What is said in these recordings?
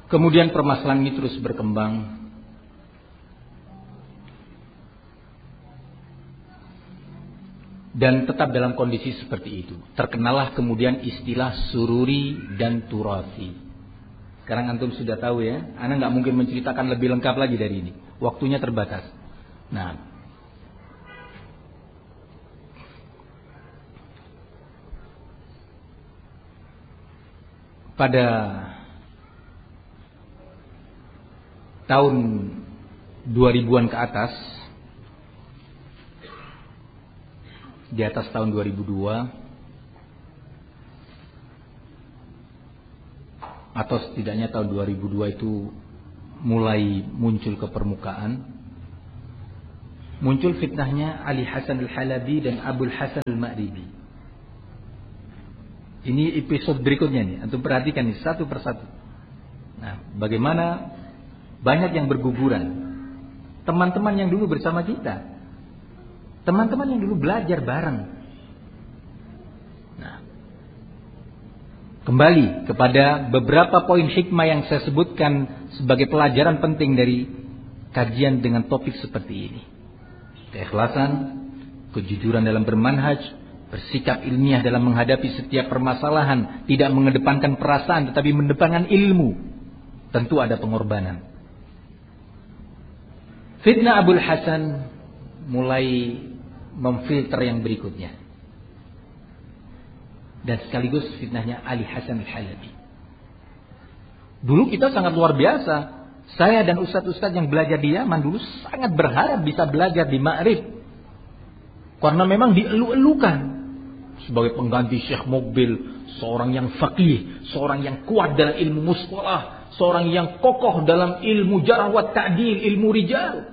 Kemudian permasalahan ini terus berkembang. Dan tetap dalam kondisi seperti itu. Terkenalah kemudian istilah sururi dan turafi. Sekarang antum sudah tahu ya. Ana nggak mungkin menceritakan lebih lengkap lagi dari ini. Waktunya terbatas. Nah, pada tahun 2000-an ke atas, di atas tahun 2002 atau setidaknya tahun 2002 itu mulai muncul ke permukaan. Muncul fitnahnya Ali Hasan Al-Halabi dan Abul Hasan Al-Ma'ribi. Ini episode berikutnya nih, antum perhatikan nih satu persatu. Nah, bagaimana banyak yang berguguran. Teman-teman yang dulu bersama kita, teman-teman yang dulu belajar bareng. Nah, kembali kepada beberapa poin hikmah yang saya sebutkan sebagai pelajaran penting dari kajian dengan topik seperti ini. Keikhlasan, kejujuran dalam bermanhaj, bersikap ilmiah dalam menghadapi setiap permasalahan, tidak mengedepankan perasaan tetapi mengedepankan ilmu. Tentu ada pengorbanan. Fitnah Abul Hasan mulai memfilter yang berikutnya. Dan sekaligus fitnahnya Ali Hasan Al-Halabi. Dulu kita sangat luar biasa. Saya dan ustadz-ustadz yang belajar di Yaman dulu sangat berharap bisa belajar di Ma'rib. Karena memang dielu-elukan sebagai pengganti Syekh Muqbil, seorang yang faqih, seorang yang kuat dalam ilmu mustalah, seorang yang kokoh dalam ilmu jarh wa ta'dil, ilmu rijal.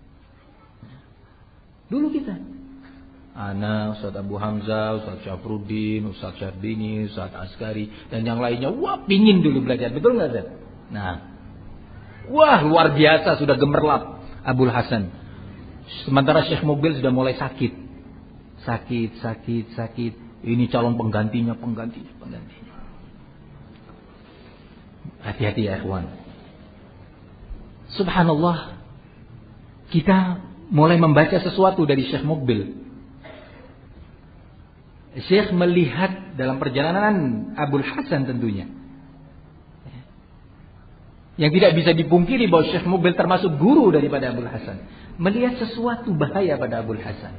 Dulu kita, ana, Ustaz Abu Hamzah, Ustaz Syafruddin, Ustaz Syarbini, Ustaz Askari, dan yang lainnya, wah pingin dulu belajar, betul nggak Ustaz? Nah, wah luar biasa, sudah gemerlap Abul Hasan. Sementara Syekh Muqbil sudah mulai sakit. Ini calon penggantinya. Hati-hati ya ikhwan. Subhanallah, kita mulai membaca sesuatu dari Syekh Muqbil. Syekh melihat dalam perjalanan Abul Hasan tentunya, yang tidak bisa dipungkiri bahwa Syekh Muqbil termasuk guru daripada Abul Hasan, melihat sesuatu bahaya pada Abul Hasan.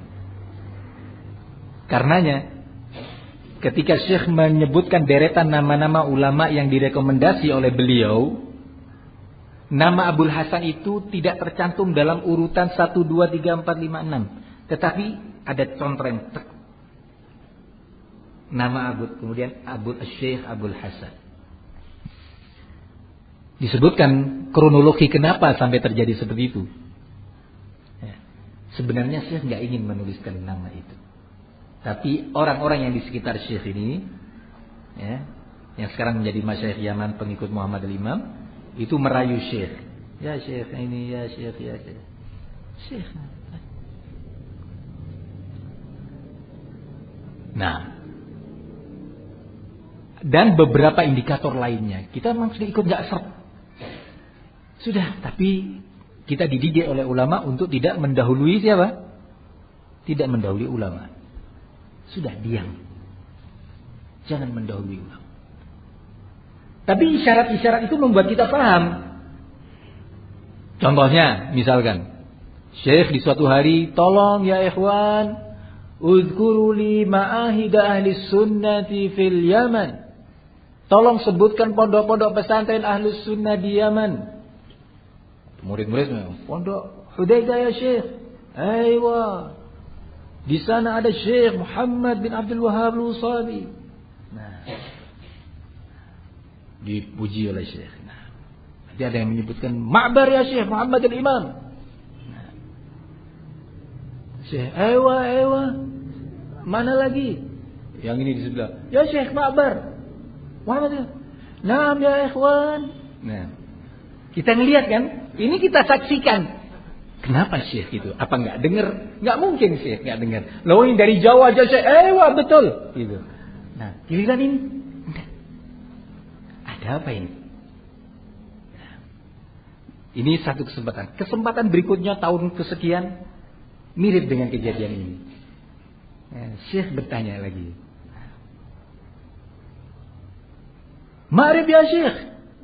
Karenanya ketika Syekh menyebutkan deretan nama-nama ulama yang direkomendasi oleh beliau, nama Abul Hasan itu tidak tercantum dalam urutan 1, 2, 3, 4, 5, 6. Tetapi ada contreng. Nama kemudian Syekh Abul Hasan. Disebutkan kronologi kenapa sampai terjadi seperti itu. Ya. Sebenarnya Syekh nggak ingin menuliskan nama itu. Tapi orang-orang yang di sekitar Syekh ini, ya, yang sekarang menjadi masyayikh Yaman pengikut Muhammad al-Imam, itu merayu Syekh. Ya Syekh ini, ya Syekh, ya Syekh. Syekh. Nah, dan beberapa indikator lainnya. Kita memang sudah ikut gak seret. Sudah, tapi kita dididik oleh ulama untuk tidak mendahului siapa? Tidak mendahului ulama. Sudah, diam. Jangan mendahului ulama. Tapi isyarat-isyarat itu membuat kita paham. Contohnya, misalkan Syekh di suatu hari, tolong ya ikhwan, uzkuru li ma'ahida ahli sunnati fil Yaman. Tolong sebutkan pondok-pondok pesantren Ahlus Sunnah di Yaman. Murid-murid, pondok Hudaidah ya Syekh. Aywa. Di sana ada Syekh Muhammad bin Abdul Wahhab Al-Usabi. Nah, dipuji oleh Syekh. Nah, nanti ada yang menyebutkan Ma'bar ya Syekh Muhammad al-Imam. Nah, Syekh, aywa. Mana lagi? Yang ini di sebelah. Ya Syekh Ma'bar. Muhammad. Naam ya ikhwan. Nah, kita ngelihat kan? Ini kita saksikan. Kenapa Syekh itu? Apa enggak dengar? Enggak mungkin Syekh enggak dengar. Loh ini dari Jawa aja Syekh. Wah betul. Gitu. Nah, giliran ini. Ada apa ini? Ini satu kesempatan. Kesempatan berikutnya tahun kesekian mirip dengan kejadian ini. Syekh bertanya lagi. Ma'rif ya Syekh.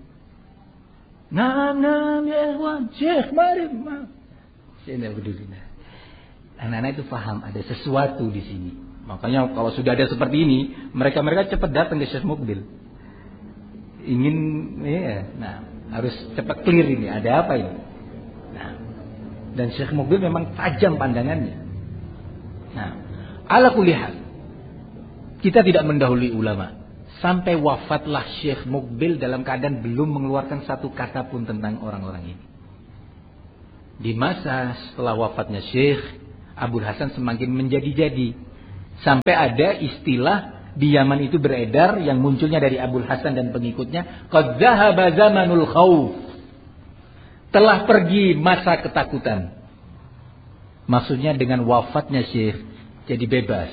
Naam ya ikhwan. Syekh ma'rif. Syekh tidak peduli. Anak-anak itu paham ada sesuatu di sini. Makanya kalau sudah ada seperti ini, mereka cepat datang ke Syekh Muqbil. Ingin harus cepat clear ini, ada apa ini? Nah, dan Syekh Muqbil memang tajam pandangannya. Nah, ala kulli hal, kita tidak mendahului ulama. Sampai wafatlah Syekh Muqbil dalam keadaan belum mengeluarkan satu kata pun tentang orang-orang ini. Di masa setelah wafatnya Syekh, Abul Hasan semakin menjadi-jadi. Sampai ada istilah di Yaman itu beredar yang munculnya dari Abul Hasan dan pengikutnya, qad zahaba zamanul khauf. Telah pergi masa ketakutan. Maksudnya dengan wafatnya Syekh jadi bebas.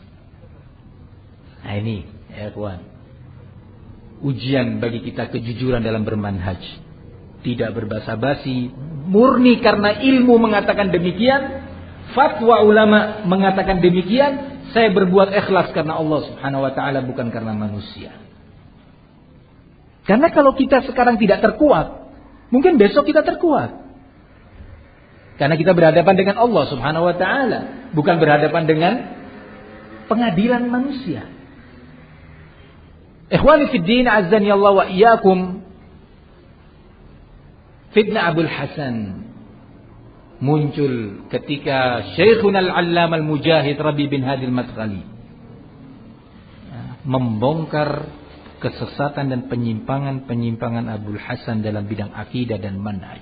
Nah ini ya kawan, ujian bagi kita kejujuran dalam bermanhaj. Tidak berbasa-basi, murni karena ilmu mengatakan demikian, fatwa ulama mengatakan demikian. Saya berbuat ikhlas karena Allah Subhanahu wa taala, bukan karena manusia. Karena kalau kita sekarang tidak terkuat, mungkin besok kita terkuat. Karena kita berhadapan dengan Allah Subhanahu wa taala, bukan berhadapan dengan pengadilan manusia. Ikhwani fid din, azzani Allah wa iyyakum. Fitnah Abul Hasan muncul ketika Syekhuna al-Allam al-Mujahid Rabi bin Hadi al-Madkhali membongkar kesesatan dan penyimpangan Abul Hasan dalam bidang akidah dan manhaj.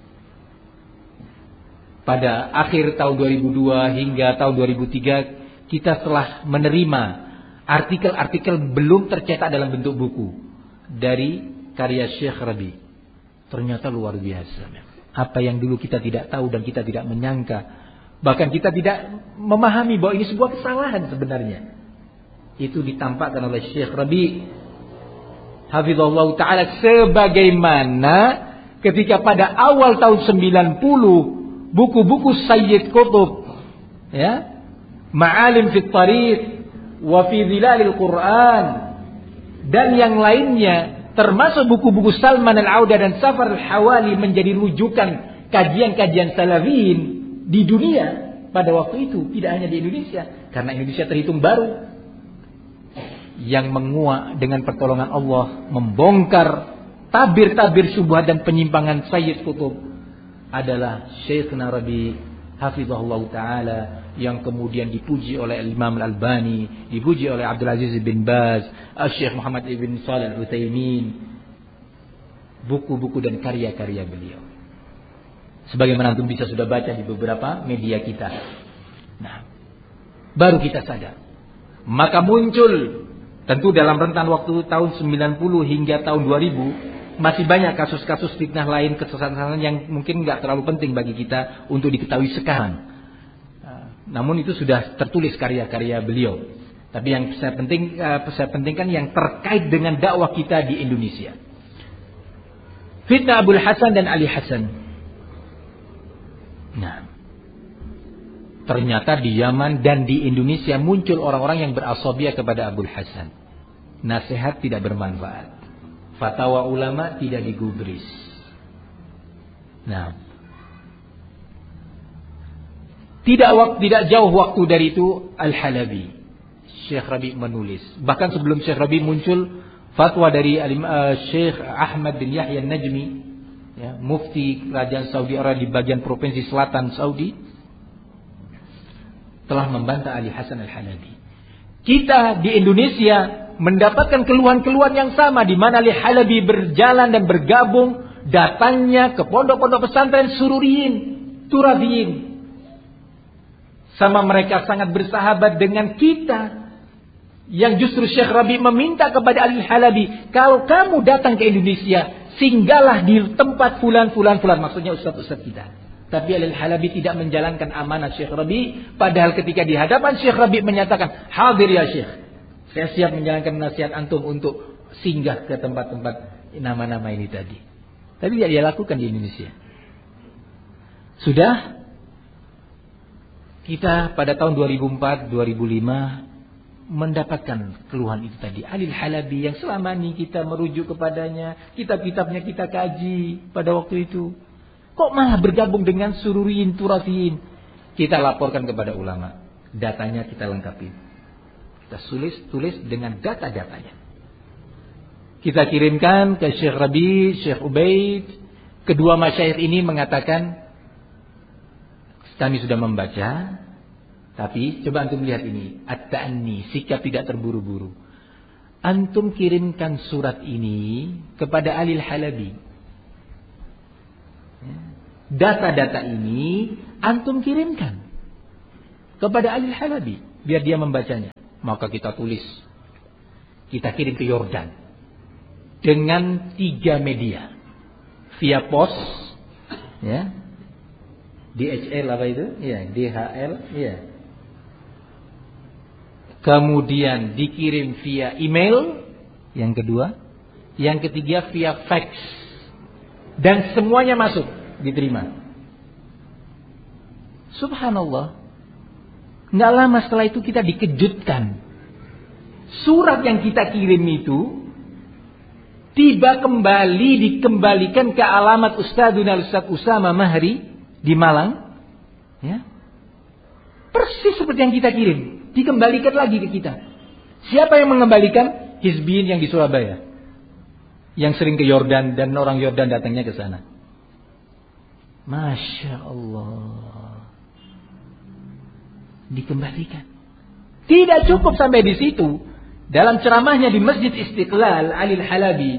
Pada akhir tahun 2002 hingga tahun 2003 kita telah menerima artikel-artikel belum tercetak dalam bentuk buku dari karya Syekh Rabi. Ternyata luar biasa. Apa yang dulu kita tidak tahu dan kita tidak menyangka, bahkan kita tidak memahami bahwa ini sebuah kesalahan sebenarnya, itu ditampakkan oleh Syekh Rabi hafizahullah ta'ala, sebagaimana ketika pada awal tahun 90 buku-buku Sayyid Qutb, ya, Ma'alim fit Tariq wa fi Zilalil Quran dan yang lainnya, termasuk buku-buku Salman al-Auda dan Safar al-Hawali, menjadi rujukan kajian-kajian salafin di dunia pada waktu itu. Tidak hanya di Indonesia, karena Indonesia terhitung baru. Yang menguak dengan pertolongan Allah membongkar tabir-tabir syubhat dan penyimpangan Sayyid Qutb adalah Syekhna Rabi hafizahullah ta'ala, yang kemudian dipuji oleh Imam Al-Albani, dipuji oleh Abdul Aziz bin Baz, Syekh Muhammad ibn Shalih Al-Utsaimin, buku-buku dan karya-karya beliau. Sebagaimana antum bisa sudah baca di beberapa media kita. Nah, baru kita sadar. Maka muncul, tentu dalam rentan waktu tahun 90 hingga tahun 2000, masih banyak kasus-kasus fitnah lain, kesesatan yang mungkin nggak terlalu penting bagi kita untuk diketahui sekarang. Namun itu sudah tertulis karya-karya beliau. Tapi yang saya pentingkan yang terkait dengan dakwah kita di Indonesia. Fitnah Abul Hasan dan Ali Hasan. Nah, ternyata di Yaman dan di Indonesia muncul orang-orang yang berasabiah kepada Abul Hasan. Nasihat tidak bermanfaat, fatwa ulama tidak digubris. Nah, tidak jauh waktu dari itu Al-Halabi, Syekh Rabi menulis. Bahkan sebelum Syekh Rabi muncul fatwa dari Syekh Ahmad bin Yahya An-Najmi, ya, mufti kerajaan Saudi Arabia di bagian provinsi selatan Saudi, telah membantah Ali Hasan Al-Halabi. Kita di Indonesia mendapatkan keluhan-keluhan yang sama, di mana Ali Halabi berjalan dan bergabung datangnya ke pondok-pondok pesantren Sururiyin, Turabiyin. Sama mereka sangat bersahabat dengan kita, yang justru Syekh Rabi meminta kepada Ali Halabi, kalau kamu datang ke Indonesia, singgahlah di tempat fulan, maksudnya ustaz-ustaz kita. Tapi Ali Halabi tidak menjalankan amanah Syekh Rabi, padahal ketika di hadapan Syekh Rabi menyatakan, hadir ya Syekh, saya siap menjalankan nasihat antum untuk singgah ke tempat-tempat nama-nama ini tadi. Tapi tidak dia lakukan di Indonesia. Sudah kita pada tahun 2004, 2005 mendapatkan keluhan itu tadi. Ali Halabi yang selama ini kita merujuk kepadanya, kitab-kitabnya kita kaji pada waktu itu. Kok malah bergabung dengan sururiyin, turafiyin? Kita laporkan kepada ulama. Datanya kita lengkapi. Kita tulis dengan data-datanya. Kita kirimkan ke Syekh Rabi, Syekh Ubaid. Kedua masyayikh ini mengatakan, kami sudah membaca. Tapi coba antum lihat ini, at-ta'anni, sikap tidak terburu-buru. Antum kirimkan surat ini kepada Ali Halabi. Data-data ini antum kirimkan kepada Ali Halabi biar dia membacanya. Maka kita tulis, kita kirim ke Yordan dengan 3 media, via pos, ya, DHL apa itu? Ya, DHL, ya. Kemudian dikirim via email, yang kedua, yang ketiga via fax, dan semuanya masuk, diterima. Subhanallah. Nggak lama setelah itu kita dikejutkan. Surat yang kita kirim itu dikembalikan ke alamat Ustadzuna Ustadz Usama Mahri di Malang, ya. Persis seperti yang kita kirim. Dikembalikan lagi ke kita. Siapa yang mengembalikan? Hizbiyin yang di Surabaya, yang sering ke Yordan dan orang Yordan datangnya ke sana. Masya Allah. Dikembalikan. Tidak cukup sampai di situ. Dalam ceramahnya di Masjid Istiqlal, Ali Halabi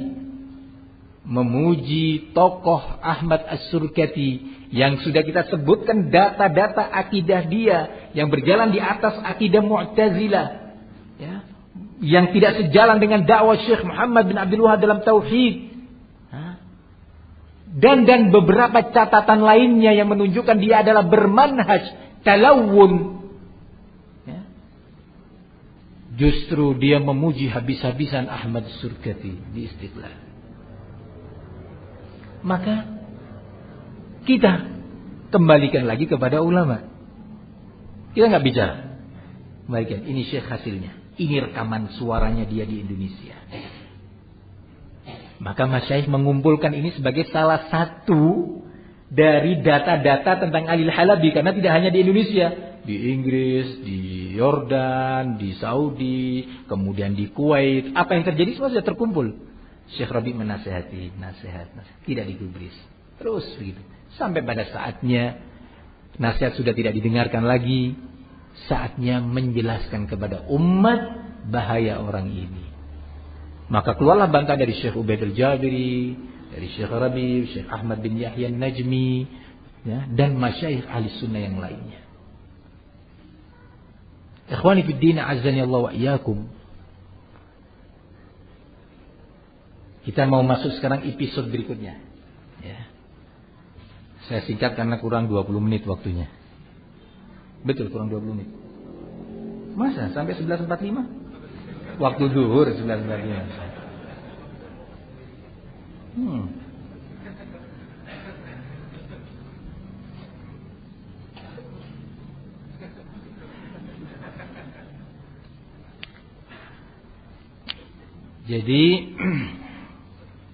memuji tokoh Ahmad As-Surkati yang sudah kita sebutkan data-data akidah dia yang berjalan di atas akidah Mu'tazilah, ya, yang tidak sejalan dengan dakwah Syekh Muhammad bin Abdul Wahab dalam tauhid, dan beberapa catatan lainnya yang menunjukkan dia adalah bermanhaj talawun, ya. Justru dia memuji habis-habisan Ahmad Surkati di Istiqlal. Maka kita kembalikan lagi kepada ulama. Kita nggak bicara. Kembalikan, ini syekh hasilnya. Ini rekaman suaranya dia di Indonesia. Maka masyayikh mengumpulkan ini sebagai salah satu dari data-data tentang Ali Halabi. Karena tidak hanya di Indonesia. Di Inggris, di Yordan, di Saudi, kemudian di Kuwait. Apa yang terjadi semua sudah terkumpul. Syekh Rabi menasihati, nasihat. Tidak digubris. Terus begitu. Sampai pada saatnya nasihat sudah tidak didengarkan lagi. Saatnya menjelaskan kepada umat bahaya orang ini. Maka keluarlah bantahan dari Syekh Ubaid al-Jabiri, dari Syekh Rabi, Syekh Ahmad bin Yahya Najmi, ya, dan masyayikh ahli sunnah yang lainnya. Ikhwani fid din, azzani Allah wa iyyakum. Kita mau masuk sekarang episode berikutnya, ya. Saya singkat karena kurang 20 menit waktunya. Betul, kurang 20 menit. Masa? Sampai 11.45? Waktu zuhur 11.45. Jadi